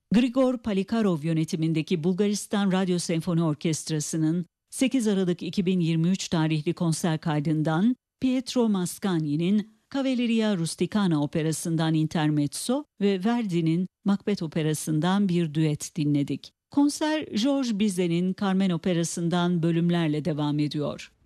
Grigor Polikarov yönetimindeki Bulgaristan Radyo Senfoni Orkestrası'nın 8 Aralık 2023 tarihli konser kaydından Pietro Mascagni'nin Cavalleria Rusticana operasından Intermezzo ve Verdi'nin Macbeth operasından bir düet dinledik. Konser Georges Bizet'in Carmen operasından bölümlerle devam ediyor.